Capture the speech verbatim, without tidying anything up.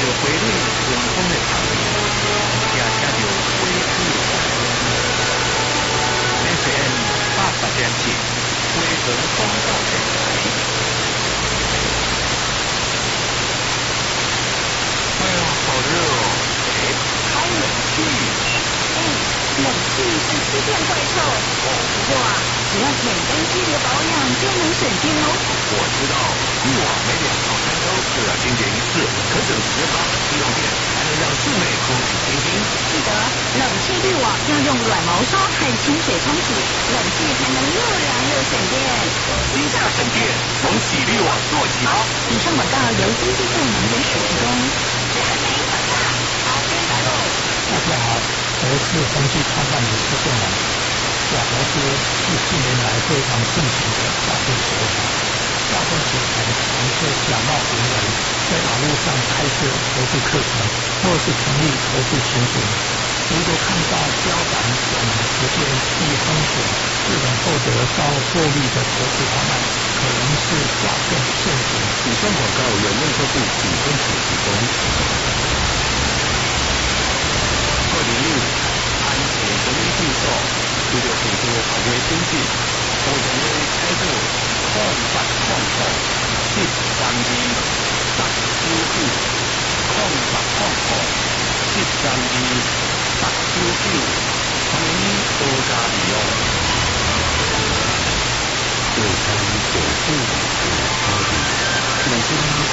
花蕊春风的香味，也听到花枝的S M 八十点七，花城广告电台。哎呀，好热哦！哎，开冷气。 哎，冷气是欺骗怪兽。哦，不过啊，只要简单激烈保养就能省电哦。 我知道，滤网每两到三周就要清洁一次，可省时间吧？利用电还能让室内空气清新。 记得，冷气滤网要用软毛刷和清水冲洗，冷气才能又凉又省电。 低价省电，从洗滤网做起哦。 以上广告由经济部能源署提供。还没长大，好天来喽！ 大家好，我是红系创办人柯建龙。小猴子是近年来非常盛行的诈骗手法。诈骗集团常是假冒名人，在网络上开设投资课程，或是成立投资群组。如果看到标榜短时间易风险、个人获得高获利的投资方案，可能是诈骗陷阱。 以上广告由内政部警政署提供。二零一五安全人力技术，除了很多行业经济，我认为开设控八控控七三二八九九，控八控控七三二八九九，欢迎多加利用。 六三九四九八零，每天。